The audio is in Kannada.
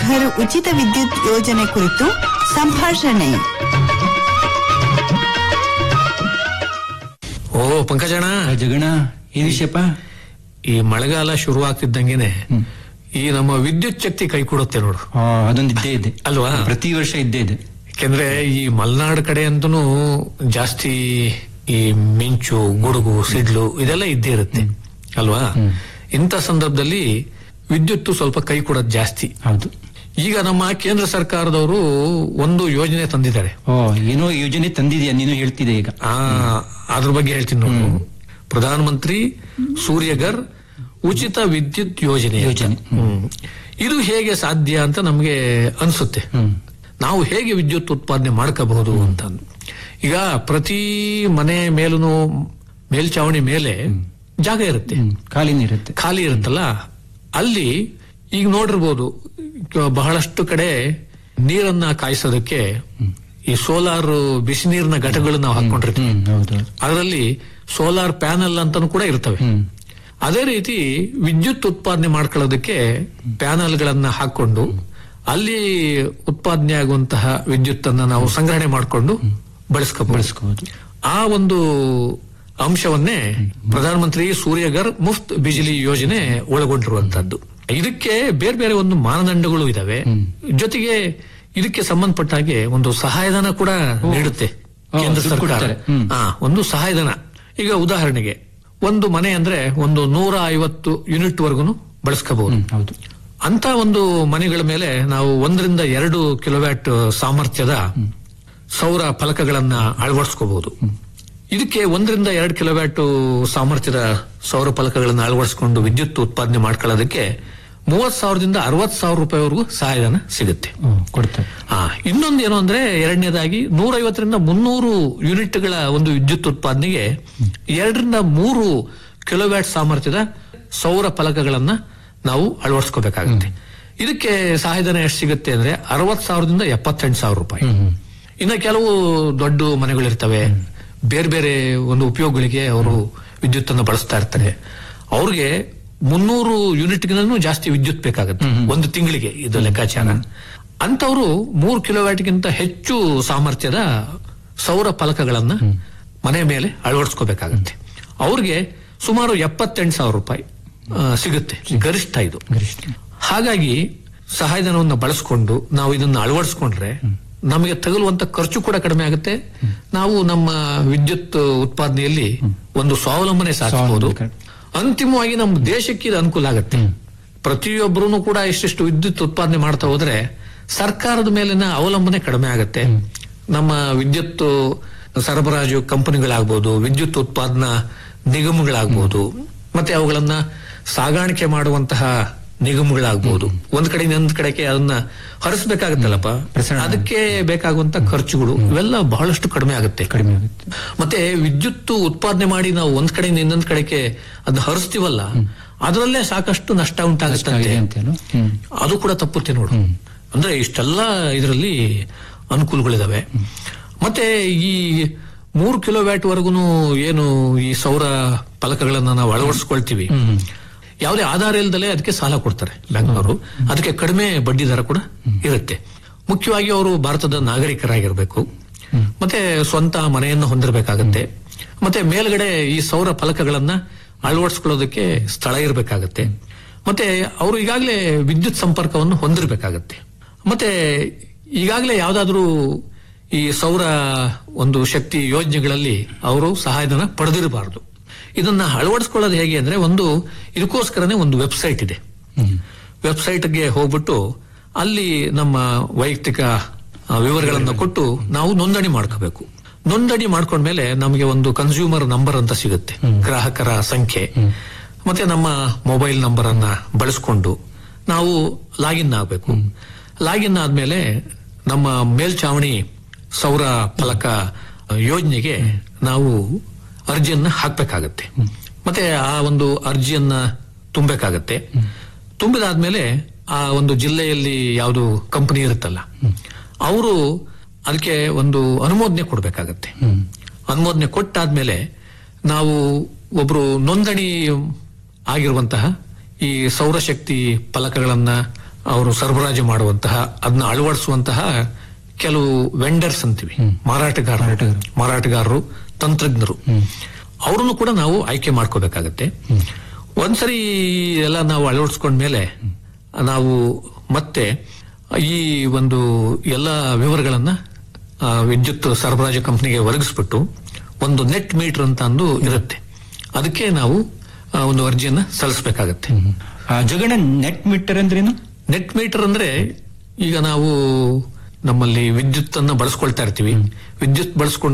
ಘರ್ ಉಚಿತ ವಿದ್ಯುತ್ ಯೋಜನೆ ಕುರಿತು ಸಂಭಾಷಣೆ. ಓ ಪಂಕಜಣ್ಣ, ಜಗಣ, ಈ ವಿಷಯಪ್ಪ, ಈ ಮಳೆಗಾಲ ಶುರುವಾಗ್ತಿದ್ದಂಗೆನೆ ಈ ನಮ್ಮ ವಿದ್ಯುತ್ ಶಕ್ತಿ ಕೈ ಕೊಡುತ್ತೆ ನೋಡು. ಅದೊಂದು ಇದ್ದೇ ಇದೆ ಅಲ್ವಾ? ಪ್ರತಿ ವರ್ಷ ಇದ್ದೇ ಇದೆ. ಯಾಕೆಂದ್ರೆ ಈ ಮಲೆನಾಡು ಕಡೆ ಅಂತೂ ಜಾಸ್ತಿ ಈ ಮಿಂಚು, ಗುಡುಗು, ಸಿಡ್ಲು ಇದೆಲ್ಲ ಇದ್ದೇ ಇರುತ್ತೆ ಅಲ್ವಾ? ಇಂಥ ಸಂದರ್ಭದಲ್ಲಿ ವಿದ್ಯುತ್ ಸ್ವಲ್ಪ ಕೈ ಕೊಡೋದು ಜಾಸ್ತಿ. ಹೌದು. ಈಗ ನಮ್ಮ ಕೇಂದ್ರ ಸರ್ಕಾರದವರು ಒಂದು ಯೋಜನೆ ತಂದಿದ್ದಾರೆ. ಏನೋ ಯೋಜನೆ ತಂದಿದ್ಯಾ ನೀನು ಹೇಳ್ತಿದೆ ಈಗ. ಅದ್ರ ಬಗ್ಗೆ ಹೇಳ್ತೀನಿ ನೋಡು. ಪ್ರಧಾನ ಮಂತ್ರಿ ಸೂರ್ಯಘರ್ ಉಚಿತ ವಿದ್ಯುತ್ ಯೋಜನೆ. ಇದು ಹೇಗೆ ಸಾಧ್ಯ ಅಂತ ನಮ್ಗೆ ಅನ್ಸುತ್ತೆ. ನಾವು ಹೇಗೆ ವಿದ್ಯುತ್ ಉತ್ಪಾದನೆ ಮಾಡ್ಕೋಬಹುದು ಅಂತ. ಈಗ ಪ್ರತಿ ಮನೆ ಮೇಲೂ ಮೇಲ್ಚಾವಣಿ ಮೇಲೆ ಜಾಗ ಇರುತ್ತೆ, ಖಾಲಿ ಇರುತ್ತಲ್ಲ, ಅಲ್ಲಿ ಈಗ ನೋಡಿರ್ಬೋದು ಬಹಳಷ್ಟು ಕಡೆ ನೀರನ್ನ ಕಾಯಿಸೋದಕ್ಕೆ ಈ ಸೋಲಾರ್ ಬಿಸಿ ನೀರಿನ ಘಟಕಗಳು ನಾವು ಹಾಕೊಂಡಿರ್ತೀವಿ. ಅದರಲ್ಲಿ ಸೋಲಾರ್ ಪ್ಯಾನಲ್ ಅಂತಾನು ಕೂಡ ಇರ್ತವೆ. ಅದೇ ರೀತಿ ವಿದ್ಯುತ್ ಉತ್ಪಾದನೆ ಮಾಡ್ಕೊಳ್ಳೋದಕ್ಕೆ ಪ್ಯಾನಲ್ ಗಳನ್ನ ಹಾಕೊಂಡು ಅಲ್ಲಿ ಉತ್ಪಾದನೆ ಆಗುವಂತಹ ವಿದ್ಯುತ್ ಅನ್ನ ನಾವು ಸಂಗ್ರಹಣೆ ಮಾಡಿಕೊಂಡು ಬಳಸ್ಕೋಬಹುದು. ಆ ಒಂದು ಅಂಶವನ್ನೇ ಪ್ರಧಾನಮಂತ್ರಿ ಸೂರ್ಯಘರ್ ಮುಫ್ತ್ ಬಿಜಿಲಿ ಯೋಜನೆ ಒಳಗೊಂಡಿರುವಂತದ್ದು. ಇದಕ್ಕೆ ಬೇರೆ ಬೇರೆ ಒಂದು ಮಾನದಂಡಗಳು ಇದಾವೆ. ಜೊತೆಗೆ ಇದಕ್ಕೆ ಸಂಬಂಧಪಟ್ಟ ಹಾಗೆ ಒಂದು ಸಹಾಯಧನ ಕೂಡ ನೀಡುತ್ತೆ ಕೇಂದ್ರ ಸರ್ಕಾರ. ಒಂದು ಸಹಾಯಧನ. ಈಗ ಉದಾಹರಣೆಗೆ ಒಂದು ಮನೆ ಅಂದ್ರೆ ಒಂದು 150 ಯೂನಿಟ್ ವರೆಗೂ ಬಳಸ್ಕೋಬಹುದು. ಅಂತ ಒಂದು ಮನೆಗಳ ಮೇಲೆ ನಾವು 1 ರಿಂದ 2 ಕಿಲೋವ್ಯಾಟ್ ಸಾಮರ್ಥ್ಯದ ಸೌರ ಫಲಕಗಳನ್ನ ಅಳವಡಿಸ್ಕೋಬಹುದು. ಇದಕ್ಕೆ 1 ರಿಂದ 2 ಕಿಲೋವ್ಯಾಟ್ ಸಾಮರ್ಥ್ಯದ ಸೌರ ಫಲಕಗಳನ್ನು ಅಳವಡಿಸಿಕೊಂಡು ವಿದ್ಯುತ್ ಉತ್ಪಾದನೆ ಮಾಡ್ಕೊಳ್ಳೋದಕ್ಕೆ 30,000 ದಿಂದ 60,000 ರೂಪಾಯಿವರೆಗೂ ಸಹಾಯಧನ ಸಿಗುತ್ತೆ. ಇನ್ನೊಂದು ಏನು ಅಂದ್ರೆ, ಎರಡನೇದಾಗಿ 150 ರಿಂದ 300 ಯೂನಿಟ್ಗಳ ಒಂದು ವಿದ್ಯುತ್ ಉತ್ಪಾದನೆಗೆ 2 ರಿಂದ 3 ಕಿಲೋವ್ಯಾಟ್ ಸಾಮರ್ಥ್ಯದ ಸೌರ ಫಲಕಗಳನ್ನ ನಾವು ಅಳವಡಿಸ್ಕೋಬೇಕಾಗುತ್ತೆ. ಇದಕ್ಕೆ ಸಹಾಯಧನ ಎಷ್ಟು ಸಿಗುತ್ತೆ ಅಂದ್ರೆ 60,000 ದಿಂದ 78,000 ರೂಪಾಯಿ. ಇನ್ನು ಕೆಲವು ದೊಡ್ಡ ಮನೆಗಳಿರ್ತವೆ, ಬೇರೆ ಬೇರೆ ಒಂದು ಉಪಯೋಗಗಳಿಗೆ ಅವರು ವಿದ್ಯುತ್ ಅನ್ನು ಬಳಸ್ತಾ ಇರ್ತಾರೆ. ಅವ್ರಿಗೆ 300 ಯೂನಿಟ್ಗಿಂತ ಜಾಸ್ತಿ ವಿದ್ಯುತ್ ಬೇಕಾಗುತ್ತೆ ಒಂದು ತಿಂಗಳಿಗೆ. ಇದು ಲೆಕ್ಕಾಚಾರ. ಅಂತವರು 3 ಕಿಲೋವ್ಯಾಟ್ಗಿಂತ ಹೆಚ್ಚು ಸಾಮರ್ಥ್ಯದ ಸೌರ ಫಲಕಗಳನ್ನ ಮನೆ ಮೇಲೆ ಅಳವಡಿಸ್ಕೋಬೇಕಾಗತ್ತೆ. ಅವ್ರಿಗೆ ಸುಮಾರು 78,000 ರೂಪಾಯಿ ಸಿಗುತ್ತೆ, ಗರಿಷ್ಠ ಇದು. ಹಾಗಾಗಿ ಸಹಾಯಧನವನ್ನು ಬಳಸ್ಕೊಂಡು ನಾವು ಇದನ್ನ ಅಳವಡಿಸ್ಕೊಂಡ್ರೆ ನಮಗೆ ತಗಲುವಂತ ಖರ್ಚು ಕೂಡ ಕಡಿಮೆ ಆಗುತ್ತೆ. ನಾವು ನಮ್ಮ ವಿದ್ಯುತ್ ಉತ್ಪಾದನೆಯಲ್ಲಿ ಒಂದು ಸ್ವಾವಲಂಬನೆ ಸಾಧಿಸಬಹುದು. ಅಂತಿಮವಾಗಿ ನಮ್ಮ ದೇಶಕ್ಕೆ ಇದು ಅನುಕೂಲ ಆಗುತ್ತೆ. ಪ್ರತಿಯೊಬ್ಬರೂ ಕೂಡ ಇಷ್ಟಿಷ್ಟು ವಿದ್ಯುತ್ ಉತ್ಪಾದನೆ ಮಾಡ್ತಾ ಹೋದ್ರೆ ಸರ್ಕಾರದ ಮೇಲಿನ ಅವಲಂಬನೆ ಕಡಿಮೆ ಆಗುತ್ತೆ. ನಮ್ಮ ವಿದ್ಯುತ್ ಸರಬರಾಜು ಕಂಪನಿಗಳಾಗ್ಬೋದು, ವಿದ್ಯುತ್ ಉತ್ಪಾದನಾ ನಿಗಮಗಳಾಗ್ಬೋದು, ಮತ್ತೆ ಅವುಗಳನ್ನ ಸಾಗಾಣಿಕೆ ಮಾಡುವಂತಹ ನಿಗಮಗಳಾಗ್ಬೋದು. ಒಂದ್ ಕಡೆ ಇನ್ನೊಂದ್ ಕಡೆಗೆ ಅದನ್ನ ಹರಿಸಬೇಕಾಗತ್ತಲ್ಲಪ್ಪ, ಅದಕ್ಕೆ ಬೇಕಾಗುವಂತ ಖರ್ಚುಗಳು ಇವೆಲ್ಲ ಬಹಳಷ್ಟು ಕಡಿಮೆ ಆಗುತ್ತೆ. ಮತ್ತೆ ವಿದ್ಯುತ್ ಉತ್ಪಾದನೆ ಮಾಡಿ ನಾವು ಒಂದ್ ಕಡೆಯಿಂದ ಇನ್ನೊಂದ್ ಕಡೆಗೆ ಅದನ್ನ ಹರಿಸ್ತೀವಲ್ಲ, ಅದರಲ್ಲೇ ಸಾಕಷ್ಟು ನಷ್ಟ ಉಂಟಾಗುತ್ತೆ. ಅದು ಕೂಡ ತಪ್ಪುತ್ತೆ ನೋಡು. ಅಂದ್ರೆ ಇಷ್ಟೆಲ್ಲ ಇದರಲ್ಲಿ ಅನುಕೂಲಗಳಿದಾವೆ. ಮತ್ತೆ ಈ 3 ಕಿಲೋವ್ಯಾಟ್ ವರೆಗೂ ಏನು ಈ ಸೌರ ಫಲಕಗಳನ್ನ ನಾವು ಅಳವಡಿಸ್ಕೊಳ್ತೀವಿ, ಯಾವುದೇ ಆಧಾರ ಇಲ್ಲದಲೇ ಅದಕ್ಕೆ ಸಾಲ ಕೊಡ್ತಾರೆ ಬ್ಯಾಂಕ್ನವರು. ಅದಕ್ಕೆ ಕಡಿಮೆ ಬಡ್ಡಿ ದರ ಕೂಡ ಇರುತ್ತೆ. ಮುಖ್ಯವಾಗಿ ಅವರು ಭಾರತದ ನಾಗರಿಕರಾಗಿರ್ಬೇಕು, ಮತ್ತೆ ಸ್ವಂತ ಮನೆಯನ್ನು ಹೊಂದಿರಬೇಕಾಗತ್ತೆ, ಮತ್ತೆ ಮೇಲ್ಗಡೆ ಈ ಸೌರ ಫಲಕಗಳನ್ನ ಅಳವಡಿಸ್ಕೊಳ್ಳೋದಕ್ಕೆ ಸ್ಥಳ ಇರಬೇಕಾಗತ್ತೆ, ಮತ್ತೆ ಅವರು ಈಗಾಗಲೇ ವಿದ್ಯುತ್ ಸಂಪರ್ಕವನ್ನು ಹೊಂದಿರಬೇಕಾಗತ್ತೆ, ಮತ್ತೆ ಈಗಾಗಲೇ ಯಾವ್ದಾದ್ರೂ ಈ ಸೌರ ಒಂದು ಶಕ್ತಿ ಯೋಜನೆಗಳಲ್ಲಿ ಅವರು ಸಹಾಯಧನ ಪಡೆದಿರಬಾರದು. ಇದನ್ನ ಅಳವಡಿಸ್ಕೊಳ್ಳೋದು ಹೇಗೆ ಅಂದ್ರೆ, ಇದಕ್ಕೋಸ್ಕರನೇ ಒಂದು ವೆಬ್ಸೈಟ್ ಇದೆ. ವೆಬ್ಸೈಟ್ಗೆ ಹೋಗ್ಬಿಟ್ಟು ಅಲ್ಲಿ ನಮ್ಮ ವೈಯಕ್ತಿಕ ವಿವರಗಳನ್ನು ಕೊಟ್ಟು ನಾವು ನೋಂದಣಿ ಮಾಡ್ಕೋಬೇಕು. ನೋಂದಣಿ ಮಾಡ್ಕೊಂಡ್ಮೇಲೆ ನಮಗೆ ಒಂದು ಕನ್ಸ್ಯೂಮರ್ ನಂಬರ್ ಅಂತ ಸಿಗುತ್ತೆ, ಗ್ರಾಹಕರ ಸಂಖ್ಯೆ, ಮತ್ತೆ ನಮ್ಮ ಮೊಬೈಲ್ ನಂಬರ್ ಅನ್ನ ಬಳಸ್ಕೊಂಡು ನಾವು ಲಾಗಿನ್ ಆಗಬೇಕು. ಲಾಗಿನ್ ಆದ್ಮೇಲೆ ನಮ್ಮ ಮೇಲ್ಚಾವಣಿ ಸೌರ ಫಲಕ ಯೋಜನೆಗೆ ನಾವು ಅರ್ಜಿಯನ್ನ ಹಾಕ್ಬೇಕಾಗತ್ತೆ. ಮತ್ತೆ ಆ ಒಂದು ಅರ್ಜಿಯನ್ನ ತುಂಬಬೇಕಾಗತ್ತೆ. ತುಂಬಿದಾದ್ಮೇಲೆ ಆ ಒಂದು ಜಿಲ್ಲೆಯಲ್ಲಿ ಯಾವುದು ಕಂಪನಿ ಇರುತ್ತಲ್ಲ, ಅವರು ಅದಕ್ಕೆ ಒಂದು ಅನುಮೋದನೆ ಕೊಡ್ಬೇಕಾಗತ್ತೆ. ಅನುಮೋದನೆ ಕೊಟ್ಟಾದ್ಮೇಲೆ ನಾವು ಒಬ್ರು ನೋಂದಣಿ ಆಗಿರುವಂತಹ ಈ ಸೌರಶಕ್ತಿ ಫಲಕಗಳನ್ನ ಅವರು ಸರಬರಾಜು ಮಾಡುವಂತಹ ಅದನ್ನ ಅಳವಡಿಸುವಂತಹ ಕೆಲವು ವೆಂಡರ್ಸ್ ಅಂತೀವಿ, ಮಾರಾಟಗಾರರು, ತಂತ್ರಜ್ಞರು, ಅವ್ರನ್ನು ಕೂಡ ನಾವು ಆಯ್ಕೆ ಮಾಡ್ಕೋಬೇಕಾಗತ್ತೆ. ಒಂದ್ಸರಿ ಎಲ್ಲ ನಾವು ಅಳವಡಿಸ್ಕೊಂಡ್ಮೇಲೆ ನಾವು ಮತ್ತೆ ಈ ಒಂದು ಎಲ್ಲ ವಿವರಗಳನ್ನ ವಿದ್ಯುತ್ ಸರಬರಾಜು ಕಂಪನಿಗೆ ಒದಗಿಸ್ಬಿಟ್ಟು ಒಂದು ನೆಟ್ ಮೀಟರ್ ಅಂತ ಅಂದು ಇರುತ್ತೆ, ಅದಕ್ಕೆ ನಾವು ಒಂದು ಅರ್ಜಿಯನ್ನ ಸಲ್ಲಿಸಬೇಕಾಗತ್ತೆ. ಜಗಣ, ನೆಟ್ ಮೀಟರ್ ಅಂದ್ರೇನು? ನೆಟ್ ಮೀಟರ್ ಅಂದ್ರೆ ಈಗ ನಾವು ನಮ್ಮಲ್ಲಿ ವಿದ್ಯುತ್ ಅನ್ನ ಬಳಸ್ಕೊಳ್ತಾ ಇರ್ತೀವಿ. ವಿದ್ಯುತ್ ಬಳಸ್ಕೊಂಡು